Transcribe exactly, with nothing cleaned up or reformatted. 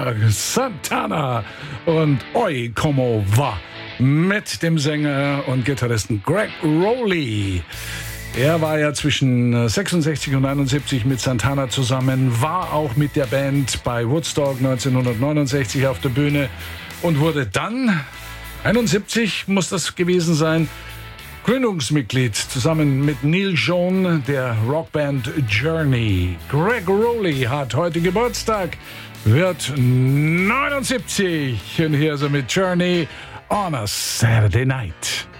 Donnerstag Santana und Oi Como Va mit dem Sänger und Gitarristen Gregg Rolie. Er war ja zwischen sechsundsechzig und einundsiebzig mit Santana zusammen, war auch mit der Band bei Woodstock neunzehnhundertneunundsechzig auf der Bühne und wurde dann, einundsiebzig muss das gewesen sein, Gründungsmitglied zusammen mit Neil Schon der Rockband Journey. Gregg Rolie hat heute Geburtstag, wird neunundsiebzig und hier ist er mit Journey on a Saturday Night.